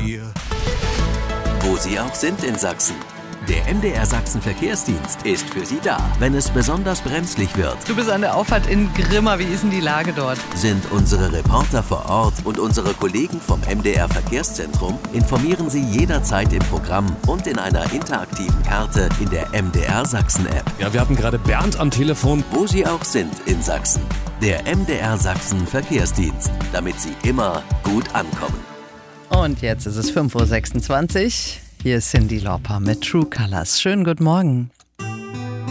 mir. Wo Sie auch sind in Sachsen. Der MDR Sachsen Verkehrsdienst ist für Sie da, wenn es besonders brenzlig wird. Du bist an der Auffahrt in Grimma. Wie ist denn die Lage dort? Sind unsere Reporter vor Ort und unsere Kollegen vom MDR Verkehrszentrum informieren Sie jederzeit im Programm und in einer interaktiven Karte in der MDR Sachsen App. Ja, wir hatten gerade Bernd am Telefon. Wo Sie auch sind in Sachsen. Der MDR Sachsen Verkehrsdienst, damit Sie immer gut ankommen. Und jetzt ist es 5:26 Uhr. Hier ist Cyndi Lauper mit True Colors. Schönen guten Morgen.